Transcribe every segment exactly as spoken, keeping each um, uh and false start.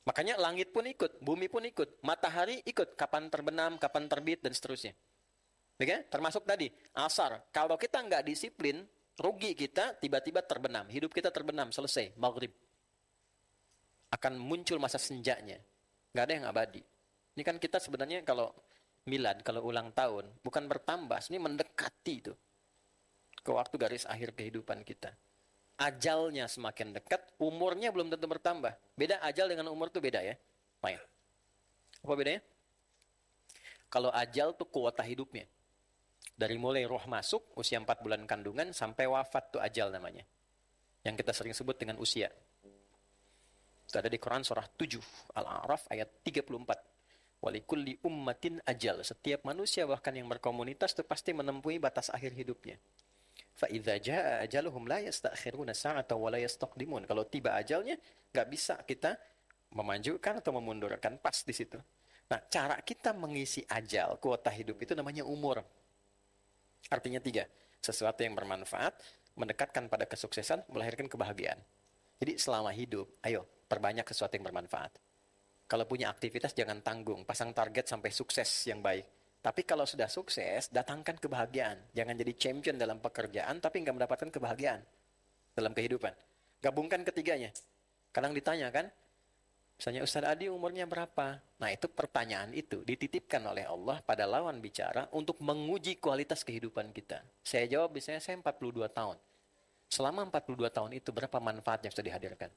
Makanya langit pun ikut, bumi pun ikut, matahari ikut, kapan terbenam, kapan terbit, dan seterusnya. Oke? Termasuk tadi, asar. Kalau kita nggak disiplin, rugi kita, tiba-tiba terbenam. Hidup kita terbenam, selesai, maghrib. Akan muncul masa senjanya. Nggak ada yang abadi. Ini kan kita sebenarnya kalau milad, kalau ulang tahun, bukan bertambah, ini mendekati itu. Ke waktu garis akhir kehidupan kita. Ajalnya semakin dekat, umurnya belum tentu bertambah. Beda ajal dengan umur tuh beda ya. Baik. Apa bedanya? Kalau ajal tuh kuota hidupnya. Dari mulai roh masuk, usia empat bulan kandungan, sampai wafat tuh ajal namanya. Yang kita sering sebut dengan usia. Itu ada di Quran surah tujuh, Al-A'raf ayat tiga puluh empat. Walikulli ummatin ajal. Setiap manusia bahkan yang berkomunitas itu pasti menempuhi batas akhir hidupnya. فَإِذَا جَاءَ أَجَلُهُمْ لَا يَسْتَأْخِرُونَ سَاعَةً وَلَا يَسْتَقْدِمُونَ. Kalau tiba ajalnya, nggak bisa kita memajukan atau memundurkan, pas di situ. Nah, cara kita mengisi ajal, kuota hidup itu namanya umur. Artinya tiga, sesuatu yang bermanfaat, mendekatkan pada kesuksesan, melahirkan kebahagiaan. Jadi selama hidup, ayo, perbanyak sesuatu yang bermanfaat. Kalau punya aktivitas, jangan tanggung, pasang target sampai sukses yang baik. Tapi kalau sudah sukses, datangkan kebahagiaan. Jangan jadi champion dalam pekerjaan, tapi nggak mendapatkan kebahagiaan dalam kehidupan. Gabungkan ketiganya. Kadang ditanya kan, misalnya Ustaz Adi umurnya berapa? Nah itu pertanyaan itu dititipkan oleh Allah pada lawan bicara untuk menguji kualitas kehidupan kita. Saya jawab biasanya saya empat puluh dua tahun. Selama empat puluh dua tahun itu berapa manfaat yang sudah dihadirkan?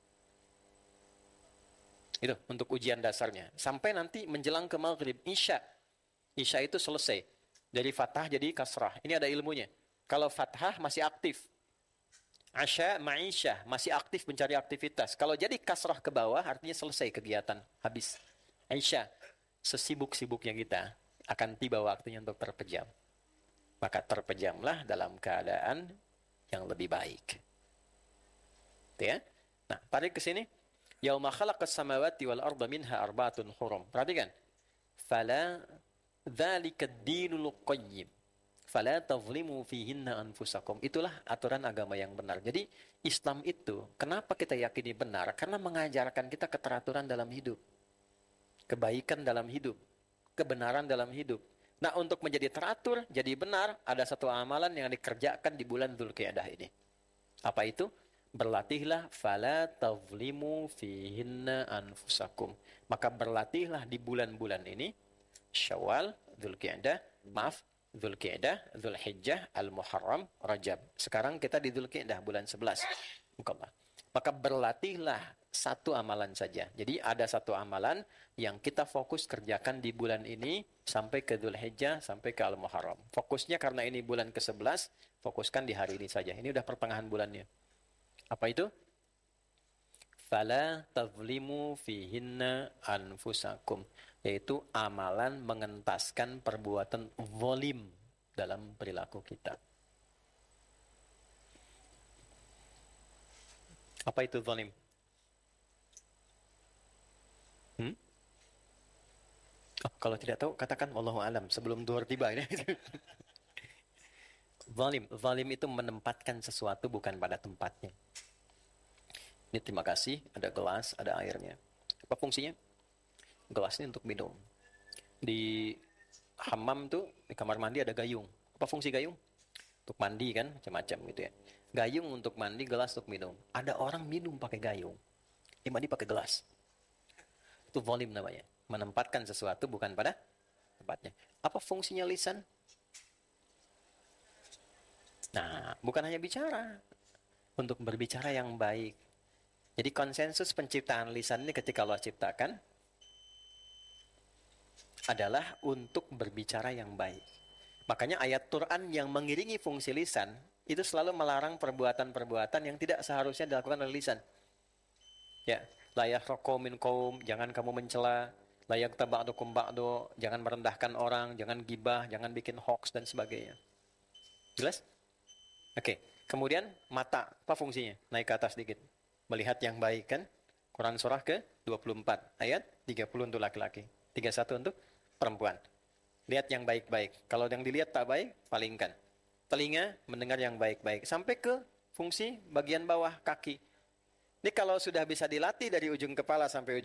Itu untuk ujian dasarnya. Sampai nanti menjelang ke maghrib, isya. Isya itu selesai. Dari fathah jadi kasrah. Ini ada ilmunya. Kalau fathah masih aktif. Asya, ma'isyah. Masih aktif mencari aktivitas. Kalau jadi kasrah ke bawah, artinya selesai kegiatan. Habis. Isya. Sesibuk-sibuknya kita, akan tiba waktunya untuk terpejam. Maka terpejamlah dalam keadaan yang lebih baik. Itu ya. Nah, tarik ke sini. Yauma khalaqas samawati wal arda minha arba'atun hurum. Perhatikan. Fala dzalika ad-dinul qayyim fala tazlimu fihinna anfusakum. Itulah aturan agama yang benar. Jadi Islam itu kenapa kita yakini benar? Karena mengajarkan kita keteraturan dalam hidup, kebaikan dalam hidup, kebenaran dalam hidup. Nah, untuk menjadi teratur, jadi benar, ada satu amalan yang dikerjakan di bulan Dzulqa'dah ini. Apa itu? Berlatihlah fala tazlimu fihinna anfusakum. Maka berlatihlah di bulan-bulan ini, Syawal, Dzulqa'dah, maaf, Dzulqa'dah, Dzulhijjah, Al-Muharram, Rajab. Sekarang kita di Dzulqa'dah bulan sebelas. Maka berlatihlah satu amalan saja. Jadi ada satu amalan yang kita fokus kerjakan di bulan ini sampai ke Dzulhijjah, sampai ke Al-Muharram. Fokusnya karena ini bulan ke sebelas, fokuskan di hari ini saja. Ini udah pertengahan bulannya. Apa itu? Fala tazlimu fihinna anfusakum, yaitu amalan mengentaskan perbuatan zalim dalam perilaku kita. Apa itu zalim? Hmm? Oh, kalau tidak tahu katakan wallahu alam sebelum duhur tiba ini. Zalim, zalim itu menempatkan sesuatu bukan pada tempatnya. Ini terima kasih, ada gelas, ada airnya. Apa fungsinya? Gelas ini untuk minum. Di hammam tuh, di kamar mandi ada gayung. Apa fungsi gayung? Untuk mandi kan, macam-macam gitu ya. Gayung untuk mandi, gelas untuk minum. Ada orang minum pakai gayung. Dia mandi pakai gelas. Itu zalim namanya. Menempatkan sesuatu bukan pada tempatnya. Apa fungsinya lisan? Nah, bukan hanya bicara. Untuk berbicara yang baik. Jadi konsensus penciptaan lisan ini ketika Allah ciptakan adalah untuk berbicara yang baik. Makanya ayat Quran yang mengiringi fungsi lisan itu selalu melarang perbuatan-perbuatan yang tidak seharusnya dilakukan oleh lisan. Ya, la yakhraqa min qaum, jangan kamu mencela, la yaktab ba'dukum ba'du, jangan merendahkan orang, jangan gibah, jangan bikin hoax dan sebagainya. Jelas? Oke, kemudian mata, apa fungsinya? Naik ke atas sedikit. Melihat yang baik kan? Quran surah ke dua puluh empat ayat tiga puluh untuk laki-laki, tiga puluh satu untuk perempuan. Lihat yang baik-baik. Kalau yang dilihat tak baik, palingkan. Telinga mendengar yang baik-baik sampai ke fungsi bagian bawah kaki. Ini kalau sudah bisa dilatih dari ujung kepala sampai ujung